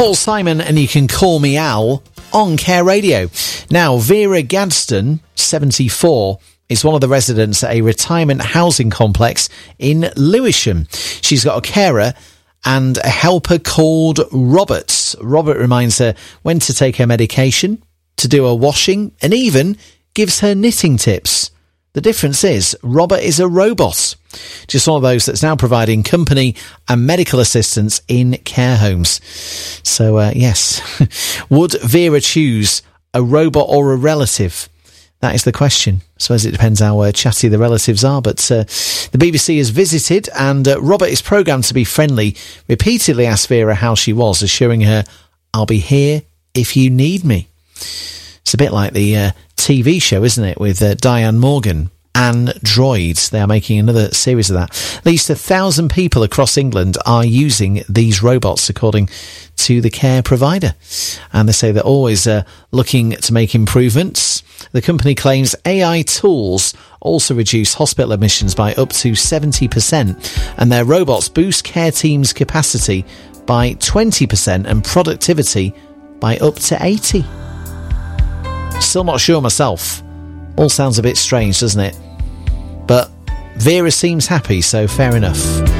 Paul Simon and You Can Call Me Al on Care Radio. Now, Vera Gadsden, 74, is one of the residents at a retirement housing complex in Lewisham. She's got a carer and a helper called Robert. Robert reminds her when to take her medication, to do her washing, and even gives her knitting tips. The difference is Robert is a robot. Just one of those that's now providing company and medical assistance in care homes. So, yes. Would Vera choose a robot or a relative? That is the question. I suppose it depends how chatty the relatives are. But the BBC has visited and Robert is programmed to be friendly. Repeatedly asked Vera how she was, assuring her, "I'll be here if you need me." It's a bit like the TV show, isn't it, with Diane Morgan and Droids. They are making another series of that. At least 1,000 people across England are using these robots, according to the care provider. And they say they're always looking to make improvements. The company claims AI tools also reduce hospital admissions by up to 70%, and their robots boost care teams' capacity by 20% and productivity by up to 80%. Still not sure myself. All sounds a bit strange, doesn't it? But Vera seems happy, so fair enough.